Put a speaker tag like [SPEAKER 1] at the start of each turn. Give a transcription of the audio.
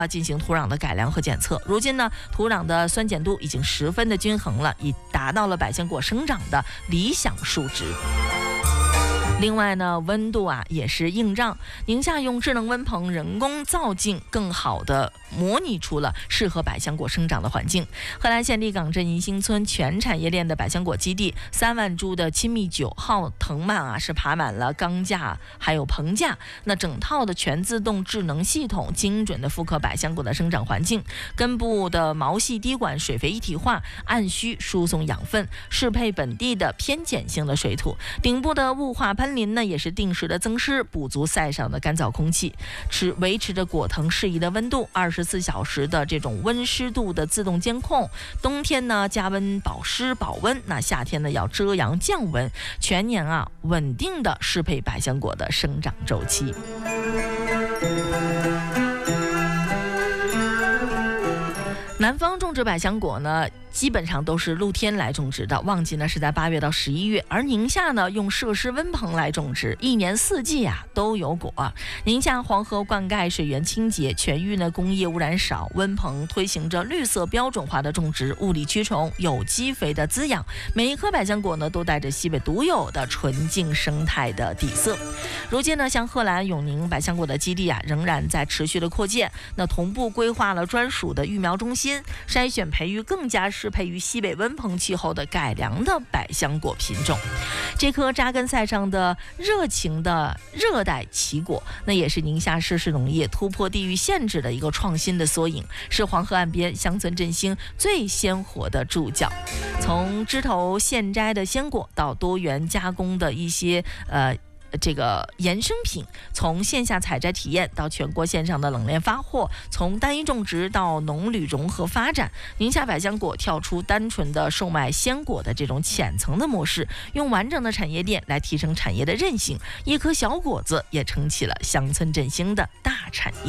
[SPEAKER 1] 进行土壤的改良和检测。如今呢，土壤的酸碱度已经十分的均衡了，已达到了百香果生长的理想数值。另外呢，温度也是硬仗。宁夏用智能温棚人工造境，更好的模拟出了适合百香果生长的环境。贺兰县立岗镇银星村全产业链的百香果基地，3万株的亲密9号藤蔓是爬满了钢架还有棚架，那整套的全自动智能系统精准的复刻百香果的生长环境。根部的毛细滴管水肥一体化，按需输送养分，适配本地的偏碱性的水土。顶部的雾化喷林呢，也是定时的增湿，补足塞上的干燥空气，维持着果藤适宜的温度，24小时的这种温湿度的自动监控。冬天呢加温保湿保温，那夏天呢要遮阳降温，全年稳定的适配百香果的生长周期。南方种植百香果呢，基本上都是露天来种植的，旺季呢是在8月到11月，而宁夏呢用设施温棚来种植，一年四季都有果。宁夏黄河灌溉水源清洁，全域呢工业污染少，温棚推行着绿色标准化的种植，物理驱虫，有机肥的滋养，每一颗百香果呢都带着西北独有的纯净生态的底色。如今呢，像贺兰永宁百香果的基地仍然在持续的扩建，那同步规划了专属的育苗中心，筛选培育更加适配于西北温棚气候的改良的百香果品种。这颗扎根塞上的热情的热带奇果，那也是宁夏市农业突破地域限制的一个创新的缩影，是黄河岸边乡村振兴最鲜活的注脚。从枝头现摘的鲜果到多元加工的一些这个衍生品，从线下采摘体验到全国线上的冷链发货，从单一种植到农旅融合发展，宁夏百香果跳出单纯的售卖鲜果的这种浅层的模式，用完整的产业链来提升产业的韧性，一颗小果子也撑起了乡村振兴的大产业。